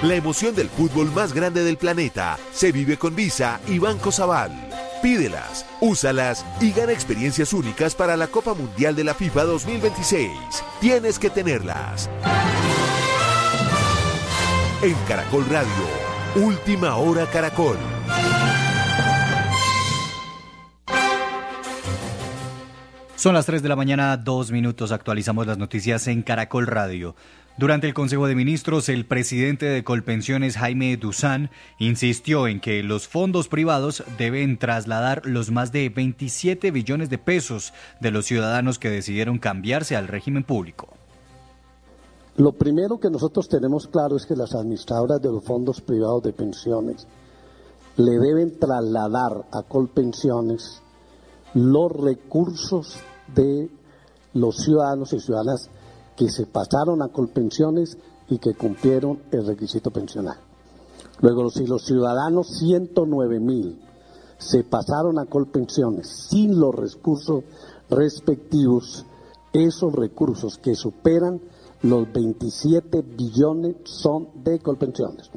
La emoción del fútbol más grande del planeta se vive con Visa y Banco Sabal. Pídelas, úsalas y gana experiencias únicas para la Copa Mundial de la FIFA 2026. Tienes que tenerlas. En Caracol Radio, Última Hora Caracol. Son las 3 de la mañana, 2 minutos. Actualizamos las noticias en Caracol Radio. Durante el Consejo de Ministros, el presidente de Colpensiones, Jaime Duzán, insistió en que los fondos privados deben trasladar los más de 27 billones de pesos de los ciudadanos que decidieron cambiarse al régimen público. Lo primero que nosotros tenemos claro es que las administradoras de los fondos privados de pensiones le deben trasladar a Colpensiones los recursos de los ciudadanos y ciudadanas que se pasaron a Colpensiones y que cumplieron el requisito pensional. Luego, si los ciudadanos 109.000 se pasaron a Colpensiones sin los recursos respectivos, esos recursos que superan los 27 billones son de Colpensiones.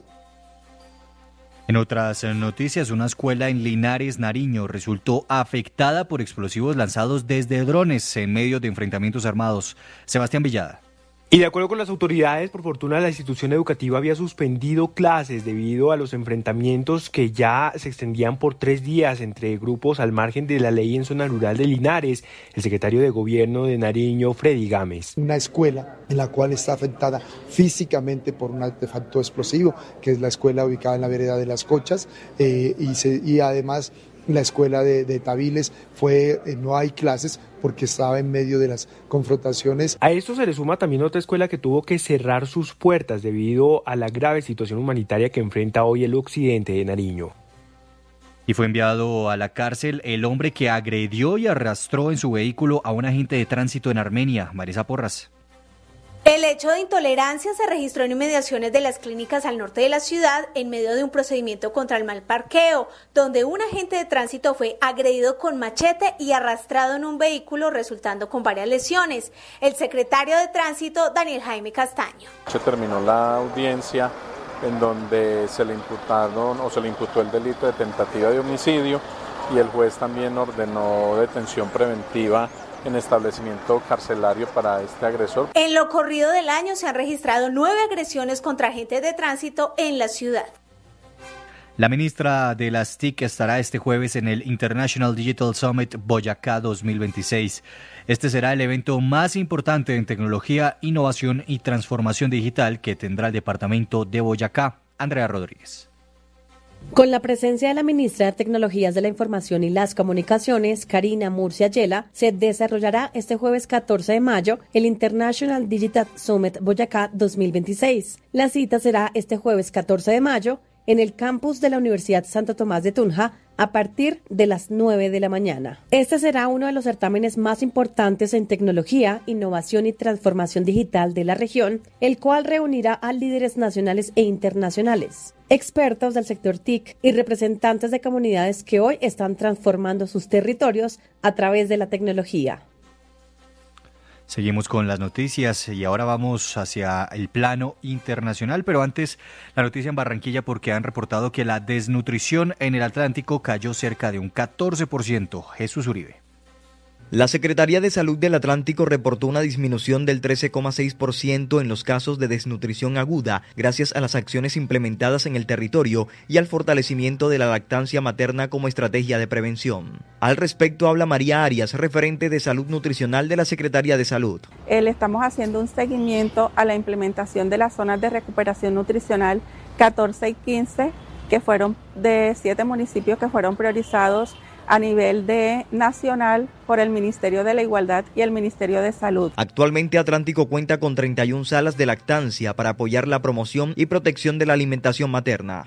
En otras noticias, una escuela en Linares, Nariño, resultó afectada por explosivos lanzados desde drones en medio de enfrentamientos armados. Sebastián Villada. Y de acuerdo con las autoridades, por fortuna la institución educativa había suspendido clases debido a los enfrentamientos que ya se extendían por 3 días entre grupos al margen de la ley en zona rural de Linares. El secretario de Gobierno de Nariño, Freddy Gámez. Una escuela en la cual está afectada físicamente por un artefacto explosivo, que es la escuela ubicada en la vereda de Las Cochas, y además la escuela de Tabiles no hay clases porque estaba en medio de las confrontaciones. A esto se le suma también otra escuela que tuvo que cerrar sus puertas debido a la grave situación humanitaria que enfrenta hoy el occidente de Nariño. Y fue enviado a la cárcel el hombre que agredió y arrastró en su vehículo a un agente de tránsito en Armenia, Marisa Porras. El hecho de intolerancia se registró en inmediaciones de las clínicas al norte de la ciudad en medio de un procedimiento contra el mal parqueo, donde un agente de tránsito fue agredido con machete y arrastrado en un vehículo, resultando con varias lesiones. El secretario de Tránsito, Daniel Jaime Castaño. Se terminó la audiencia en donde se le imputó el delito de tentativa de homicidio y el juez también ordenó detención preventiva en establecimiento carcelario para este agresor. En lo corrido del año se han registrado 9 agresiones contra agentes de tránsito en la ciudad. La ministra de las TIC estará este jueves en el International Digital Summit Boyacá 2026. Este será el evento más importante en tecnología, innovación y transformación digital que tendrá el departamento de Boyacá. Andrea Rodríguez. Con la presencia de la ministra de Tecnologías de la Información y las Comunicaciones, Karina Murcia Yela, se desarrollará este jueves 14 de mayo el International Digital Summit Boyacá 2026. La cita será este jueves 14 de mayo en el campus de la Universidad Santo Tomás de Tunja a partir de las 9 de la mañana. Este será uno de los certámenes más importantes en tecnología, innovación y transformación digital de la región, el cual reunirá a líderes nacionales e internacionales, expertos del sector TIC y representantes de comunidades que hoy están transformando sus territorios a través de la tecnología. Seguimos con las noticias y ahora vamos hacia el plano internacional, pero antes la noticia en Barranquilla porque han reportado que la desnutrición en el Atlántico cayó cerca de un 14%. Jesús Uribe. La Secretaría de Salud del Atlántico reportó una disminución del 13,6% en los casos de desnutrición aguda gracias a las acciones implementadas en el territorio y al fortalecimiento de la lactancia materna como estrategia de prevención. Al respecto habla María Arias, referente de Salud Nutricional de la Secretaría de Salud. Le estamos haciendo un seguimiento a la implementación de las zonas de recuperación nutricional 14 y 15, que fueron de 7 municipios que fueron priorizados a nivel nacional por el Ministerio de la Igualdad y el Ministerio de Salud. Actualmente Atlántico cuenta con 31 salas de lactancia para apoyar la promoción y protección de la alimentación materna.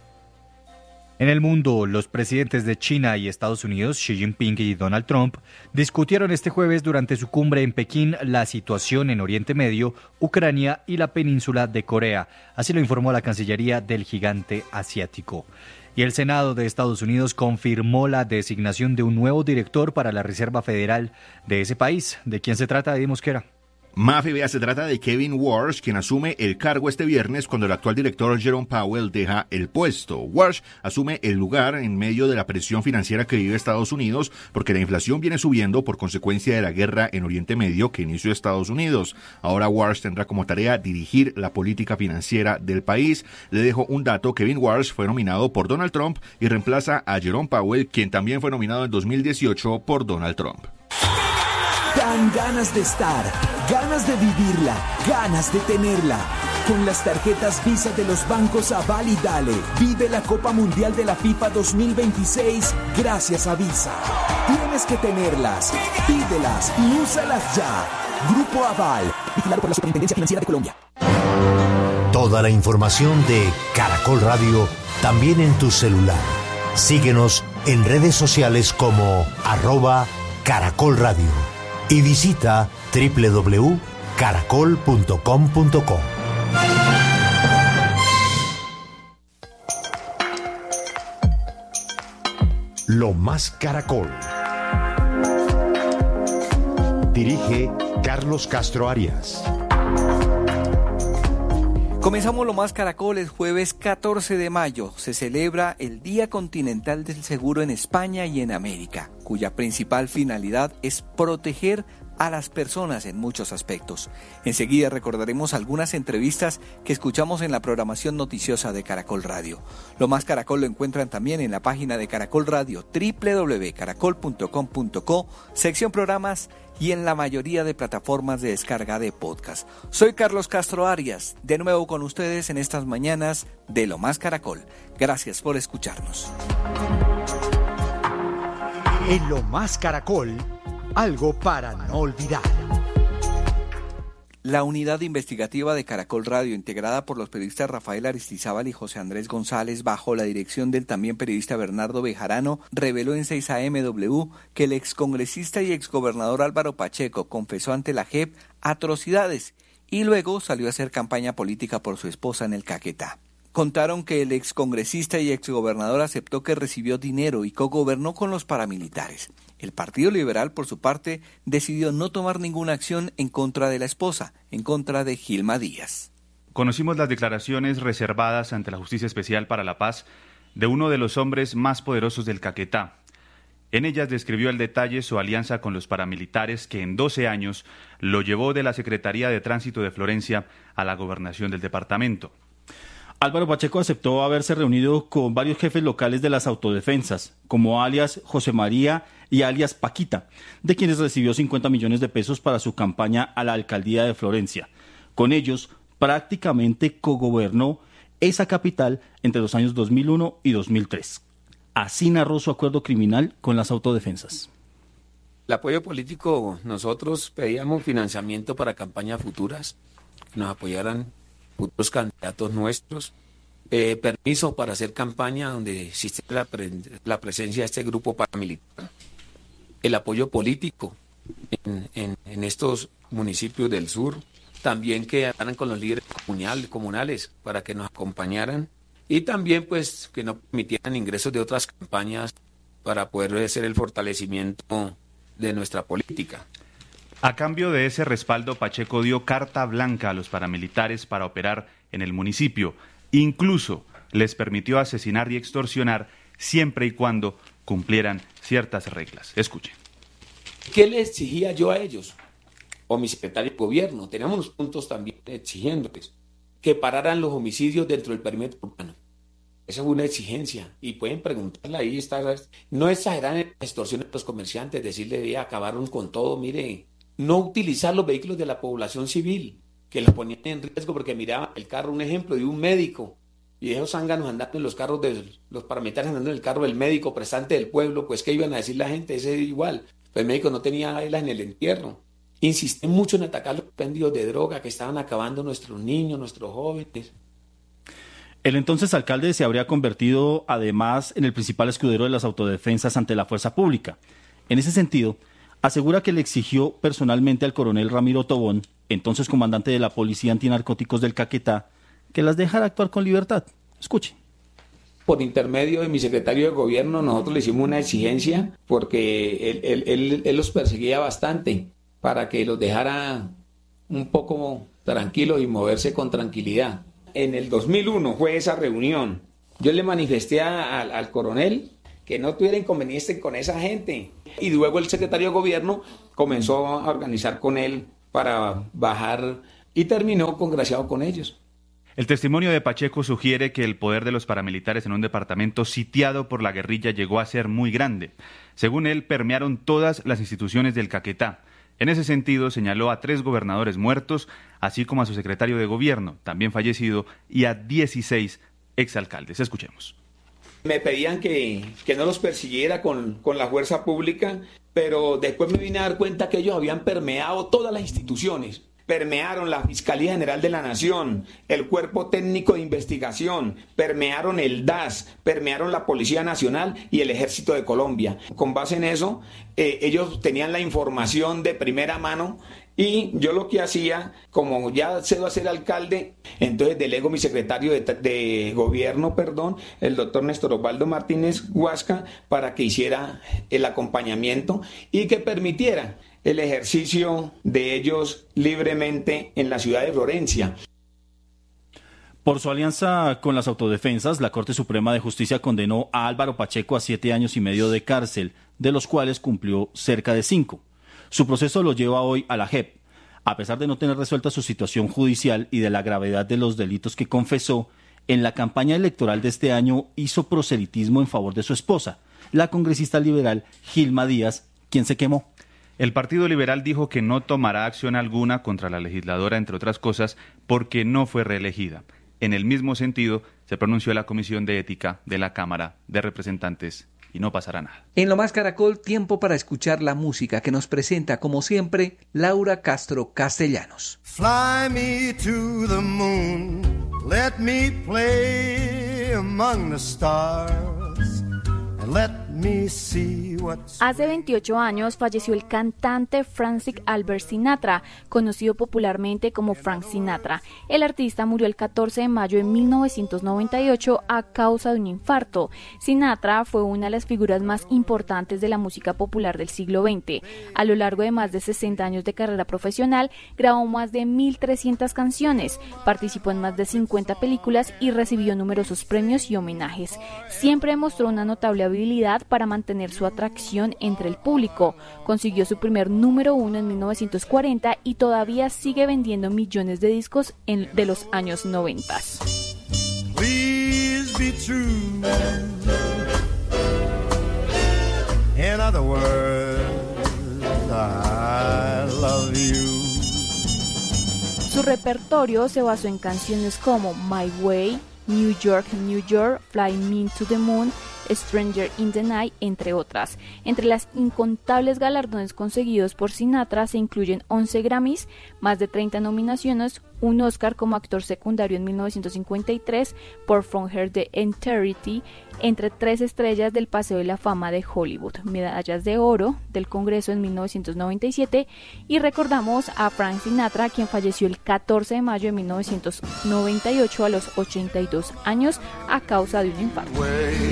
En el mundo, los presidentes de China y Estados Unidos, Xi Jinping y Donald Trump, discutieron este jueves durante su cumbre en Pekín la situación en Oriente Medio, Ucrania y la península de Corea. Así lo informó la Cancillería del gigante asiático. Y el Senado de Estados Unidos confirmó la designación de un nuevo director para la Reserva Federal de ese país. ¿De quién se trata, Eddie Mosquera? Mafe, vea, se trata de Kevin Walsh, quien asume el cargo este viernes cuando el actual director Jerome Powell deja el puesto. Walsh asume el lugar en medio de la presión financiera que vive Estados Unidos porque la inflación viene subiendo por consecuencia de la guerra en Oriente Medio que inició Estados Unidos. Ahora Walsh tendrá como tarea dirigir la política financiera del país. Le dejo un dato: Kevin Walsh fue nominado por Donald Trump y reemplaza a Jerome Powell, quien también fue nominado en 2018 por Donald Trump. Dan ganas de estar, ganas de vivirla, ganas de tenerla. Con las tarjetas Visa de los bancos Aval y Dale, vive la Copa Mundial de la FIFA 2026 gracias a Visa. Tienes que tenerlas, pídelas y úsalas ya. Grupo Aval, vigilado por la Superintendencia Financiera de Colombia. Toda la información de Caracol Radio también en tu celular. Síguenos en redes sociales como @Caracol Radio. Y visita www.caracol.com.co. Lo más Caracol. Dirige Carlos Castro Arias. Comenzamos Lo Más Caracol. El jueves 14 de mayo se celebra el Día Continental del Seguro en España y en América, cuya principal finalidad es proteger a las personas en muchos aspectos. Enseguida recordaremos algunas entrevistas que escuchamos en la programación noticiosa de Caracol Radio. Lo Más Caracol lo encuentran también en la página de Caracol Radio, www.caracol.com.co, sección programas, y en la mayoría de plataformas de descarga de podcast. Soy Carlos Castro Arias, de nuevo con ustedes en estas mañanas de Lo Más Caracol. Gracias por escucharnos. En Lo Más Caracol, algo para no olvidar. La unidad investigativa de Caracol Radio, integrada por los periodistas Rafael Aristizábal y José Andrés González, bajo la dirección del también periodista Bernardo Bejarano, reveló en 6AMW que el excongresista y exgobernador Álvaro Pacheco confesó ante la JEP atrocidades y luego salió a hacer campaña política por su esposa en el Caquetá. Contaron que el excongresista y exgobernador aceptó que recibió dinero y cogobernó con los paramilitares. El Partido Liberal, por su parte, decidió no tomar ninguna acción en contra de la esposa, en contra de Gilma Díaz. Conocimos las declaraciones reservadas ante la Justicia Especial para la Paz de uno de los hombres más poderosos del Caquetá. En ellas describió al detalle su alianza con los paramilitares que en 12 años lo llevó de la Secretaría de Tránsito de Florencia a la gobernación del departamento. Álvaro Pacheco aceptó haberse reunido con varios jefes locales de las autodefensas, como alias José María y alias Paquita, de quienes recibió 50 millones de pesos para su campaña a la alcaldía de Florencia. Con ellos, prácticamente cogobernó esa capital entre los años 2001 y 2003. Así narró su acuerdo criminal con las autodefensas. El apoyo político, nosotros pedíamos financiamiento para campañas futuras, que nos apoyaran futuros candidatos nuestros, permiso para hacer campaña donde existe la presencia de este grupo paramilitar, el apoyo político en estos municipios del sur, también que hablaran con los líderes comunales para que nos acompañaran y también pues que no permitieran ingresos de otras campañas para poder hacer el fortalecimiento de nuestra política. A cambio de ese respaldo, Pacheco dio carta blanca a los paramilitares para operar en el municipio. Incluso les permitió asesinar y extorsionar siempre y cuando cumplieran ciertas reglas. Escuchen. ¿Qué le exigía yo a ellos? O mi secretario de gobierno. Teníamos unos puntos también exigiéndoles que pararan los homicidios dentro del perímetro urbano. Esa es una exigencia. Y pueden preguntarle ahí, no exagerar en la extorsión de los comerciantes, decirle, ya acabaron con todo, mire. No utilizar los vehículos de la población civil, que los ponían en riesgo porque miraban el carro, un ejemplo de un médico, y esos zánganos andando en los carros de los paramilitares, andando en el carro del médico prestante del pueblo, pues ¿qué iban a decir la gente? Ese igual, pues el médico no tenía velas en el entierro. Insistí mucho en atacar los pendios de droga que estaban acabando nuestros niños, nuestros jóvenes. El entonces alcalde se habría convertido además en el principal escudero de las autodefensas ante la fuerza pública. En ese sentido, asegura que le exigió personalmente al coronel Ramiro Tobón, entonces comandante de la Policía Antinarcóticos del Caquetá, que las dejara actuar con libertad. Escuche. Por intermedio de mi secretario de gobierno, nosotros le hicimos una exigencia porque él los perseguía bastante para que los dejara un poco tranquilos y moverse con tranquilidad. En el 2001 fue esa reunión. Yo le manifesté al coronel que no tuviera inconveniente con esa gente. Y luego el secretario de gobierno comenzó a organizar con él para bajar y terminó congraciado con ellos. El testimonio de Pacheco sugiere que el poder de los paramilitares en un departamento sitiado por la guerrilla llegó a ser muy grande. Según él, permearon todas las instituciones del Caquetá. En ese sentido, señaló a 3 gobernadores muertos, así como a su secretario de gobierno, también fallecido, y a 16 exalcaldes. Escuchemos. Me pedían que no los persiguiera con la fuerza pública, pero después me vine a dar cuenta que ellos habían permeado todas las instituciones. Permearon la Fiscalía General de la Nación, el Cuerpo Técnico de Investigación, permearon el DAS, permearon la Policía Nacional y el Ejército de Colombia. Con base en eso, ellos tenían la información de primera mano y yo lo que hacía, como ya cedo a ser alcalde, entonces delego mi secretario de gobierno, el doctor Néstor Osvaldo Martínez Huasca, para que hiciera el acompañamiento y que permitiera el ejercicio de ellos libremente en la ciudad de Florencia. Por su alianza con las autodefensas, la Corte Suprema de Justicia condenó a Álvaro Pacheco a 7 años y medio de cárcel, de los cuales cumplió cerca de 5. Su proceso lo lleva hoy a la JEP. A pesar de no tener resuelta su situación judicial y de la gravedad de los delitos que confesó, en la campaña electoral de este año hizo proselitismo en favor de su esposa, la congresista liberal Gilma Díaz, quien se quemó. El Partido Liberal dijo que no tomará acción alguna contra la legisladora, entre otras cosas, porque no fue reelegida. En el mismo sentido, se pronunció la Comisión de Ética de la Cámara de Representantes y no pasará nada. En Lo Más Caracol, tiempo para escuchar la música que nos presenta, como siempre, Laura Castro Castellanos. Fly me to the moon, let me play among the stars, and let me see what's... Hace 28 años falleció el cantante Frank Albert Sinatra, conocido popularmente como Frank Sinatra. El artista murió el 14 de mayo de 1998 a causa de un infarto. Sinatra fue una de las figuras más importantes de la música popular del siglo XX. A lo largo de más de 60 años de carrera profesional, grabó más de 1.300 canciones, participó en más de 50 películas y recibió numerosos premios y homenajes. Siempre demostró una notable habilidad para mantener su atracción entre el público. Consiguió su primer número 1 en 1940 y todavía sigue vendiendo millones de discos de los años 90. Please be true. In other words, I love you. Su repertorio se basó en canciones como My Way, New York, New York, Fly Me to the Moon, Stranger in the Night, entre otras. Entre las incontables galardones conseguidos por Sinatra se incluyen 11 Grammys, más de 30 nominaciones, un Oscar como actor secundario en 1953 por From Her the Eternity, entre 3 estrellas del Paseo de la Fama de Hollywood, medallas de oro del Congreso en 1997 y recordamos a Frank Sinatra, quien falleció el 14 de mayo de 1998 a los 82 años a causa de un infarto.